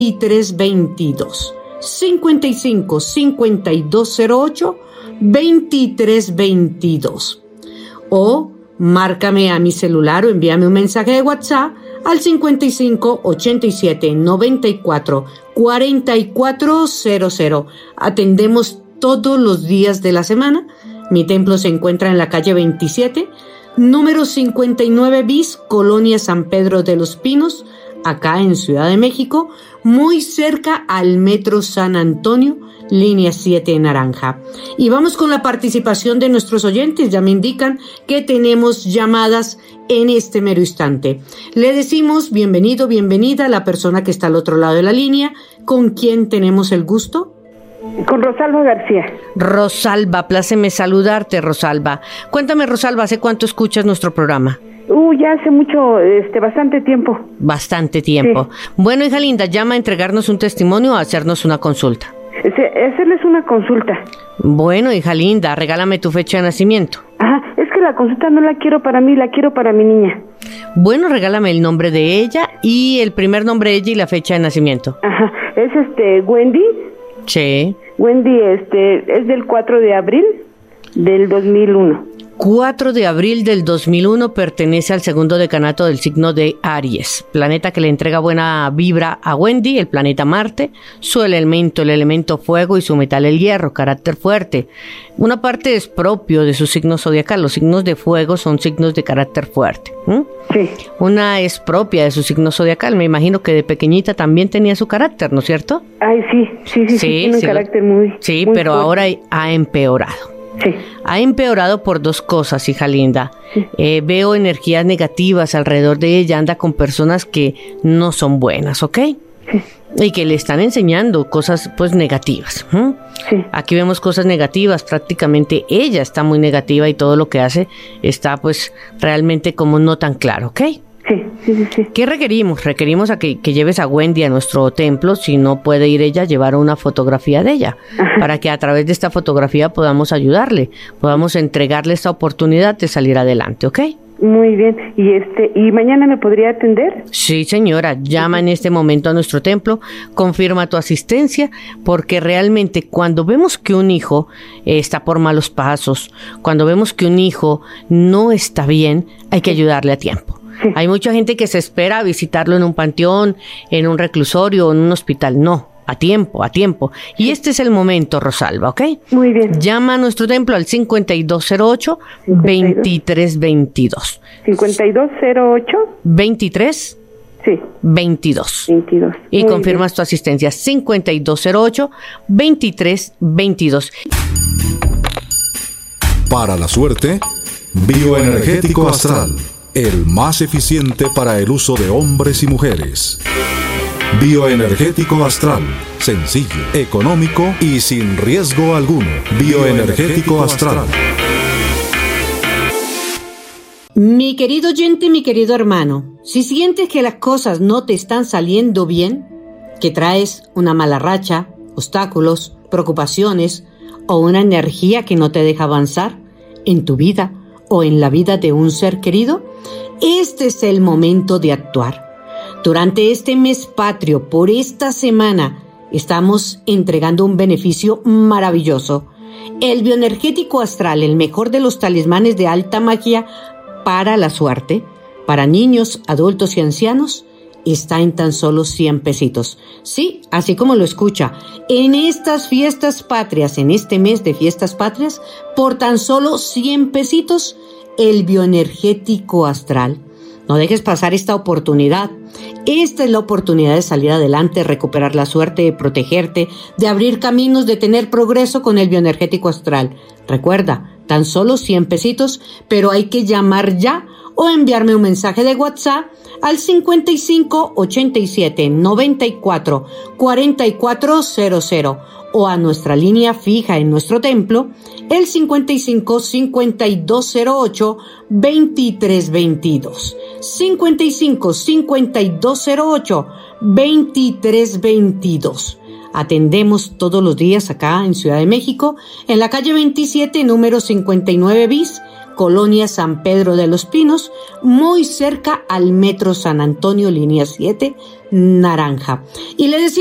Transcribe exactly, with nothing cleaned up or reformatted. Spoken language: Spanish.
veintitrés veintidós. cincuenta y cinco, cincuenta y dos cero ocho, veintitrés veintidós. O márcame a mi celular o envíame un mensaje de WhatsApp al cincuenta y cinco, ochenta y siete, noventa y cuatro, cuarenta y cuatro cero cero. Atendemos todos los días de la semana. Mi templo se encuentra en la calle veintisiete, número cincuenta y nueve bis, Colonia San Pedro de los Pinos, acá en Ciudad de México, muy cerca al Metro San Antonio, línea siete naranja. Y vamos con la participación de nuestros oyentes. Ya me indican que tenemos llamadas en este mero instante. Le decimos bienvenido, bienvenida a la persona que está al otro lado de la línea. ¿Con quién tenemos el gusto? Con Rosalba García. Rosalba, pláceme saludarte, Rosalba. Cuéntame, Rosalba, ¿hace cuánto escuchas nuestro programa? Uh, ya hace mucho, este, bastante tiempo. Bastante tiempo. Sí. Bueno, hija linda, llama a entregarnos un testimonio o a hacernos una consulta. Hacerles una consulta. Bueno, hija linda, regálame tu fecha de nacimiento. Ajá, es que la consulta no la quiero para mí, la quiero para mi niña. Bueno, regálame el nombre de ella y el primer nombre de ella y la fecha de nacimiento. Ajá, es este, Wendy. Sí. Wendy, este, es del cuatro de abril del dos mil uno. cuatro de abril del dos mil uno, pertenece al segundo decanato del signo de Aries, planeta que le entrega buena vibra a Wendy, el planeta Marte, su elemento, el elemento fuego y su metal el hierro, carácter fuerte. Una parte es propio de su signo zodiacal, los signos de fuego son signos de carácter fuerte. ¿Mm? Sí. Una es propia de su signo zodiacal, me imagino que de pequeñita también tenía su carácter, ¿no es cierto? Ay, sí, sí, sí, sí, sí tiene sí, un carácter muy Sí, muy pero fuerte. ahora ha empeorado. Sí. Ha empeorado por dos cosas, hija linda. Sí. Eh, veo energías negativas alrededor de ella, anda con personas que no son buenas, ¿ok? Sí. Y que le están enseñando cosas pues negativas. ¿eh? Sí. Aquí vemos cosas negativas, prácticamente ella está muy negativa y todo lo que hace está pues realmente como no tan claro, ¿ok? Sí, sí, sí, sí. ¿Qué requerimos? Requerimos a que, que lleves a Wendy a nuestro templo, si no puede ir ella, llevar una fotografía de ella, Ajá. para que a través de esta fotografía podamos ayudarle, podamos entregarle esta oportunidad de salir adelante, ¿ok? Muy bien. Y este, ¿y mañana me podría atender? Sí, señora, llama en este momento a nuestro templo, confirma tu asistencia, porque realmente cuando vemos que un hijo eh, está por malos pasos, cuando vemos que un hijo no está bien, hay que ayudarle a tiempo. Sí. Hay mucha gente que se espera a visitarlo en un panteón, en un reclusorio o en un hospital. No, a tiempo, a tiempo. Y sí. Este es el momento, Rosalba, ¿ok? Muy bien. Llama a nuestro templo al cincuenta y dos cero ocho, veintitrés veintidós. cincuenta y dos cero ocho. veintitrés Sí. veintidós. veintidós. Y Muy confirmas bien. tu asistencia. cincuenta y dos cero ocho, veintitrés veintidós. Para la suerte, bioenergético astral. El más eficiente para el uso de hombres y mujeres. Bioenergético astral. Sencillo, económico y sin riesgo alguno. Bioenergético astral. Mi querido oyente, mi querido hermano, si sientes que las cosas no te están saliendo bien, que traes una mala racha, obstáculos, preocupaciones o una energía que no te deja avanzar en tu vida o en la vida de un ser querido, este es el momento de actuar. Durante este mes patrio, por esta semana, estamos entregando un beneficio maravilloso. El bioenergético astral, el mejor de los talismanes de alta magia para la suerte, para niños, adultos y ancianos, está en tan solo cien pesitos. Sí, así como lo escucha, en estas fiestas patrias, en este mes de fiestas patrias, por tan solo cien pesitos, el bioenergético astral. No dejes pasar esta oportunidad. Esta es la oportunidad de salir adelante, recuperar la suerte, de protegerte, de abrir caminos, de tener progreso con el bioenergético astral. Recuerda, tan solo cien pesitos, pero hay que llamar ya o enviarme un mensaje de WhatsApp al cincuenta y cinco, ochenta y siete, noventa y cuatro, cuarenta y cuatro cero cero o a nuestra línea fija en nuestro templo, el cincuenta y cinco, cincuenta y dos cero ocho, veintitrés veintidós. cincuenta y cinco, cincuenta y dos cero ocho, veintitrés veintidós. Atendemos todos los días acá en Ciudad de México, en la calle veintisiete, número cincuenta y nueve bis, Colonia San Pedro de los Pinos, muy cerca al Metro San Antonio, línea siete, naranja. Y le decimos